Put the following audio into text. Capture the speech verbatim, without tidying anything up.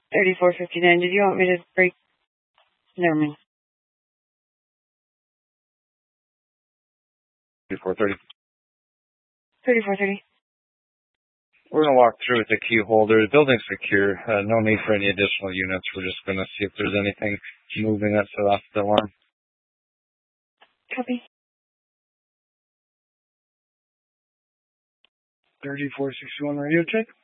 thirty-four fifty-nine. Did you want me to break? Never mind. thirty-four thirty. thirty-four thirty. We're going to walk through with the key holder. The building's secure. Uh, no need for any additional units. We're just going to see if there's anything moving that set off the alarm. Copy. thirty-four sixty-one radio check.